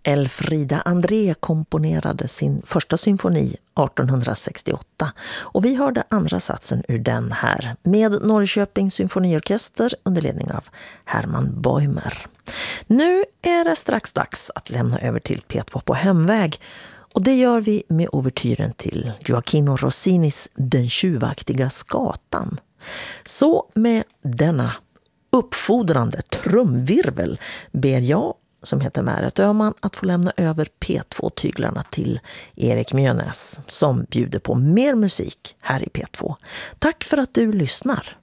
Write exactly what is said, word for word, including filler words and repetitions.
Elfrida André komponerade sin första symfoni arton sextioåtta och vi hörde andra satsen ur den här med Norrköpings symfoniorkester under ledning av Herman Bäumer. Nu är det strax dags att lämna över till P två på hemväg och det gör vi med ouvertyren till Gioacchino Rossinis Den tjuvaktiga skatan. Så med denna uppfordrande trumvirvel ber jag, som heter Märet Öhman, att få lämna över P två-tyglarna till Erik Mjönäs som bjuder på mer musik här i P två. Tack för att du lyssnar!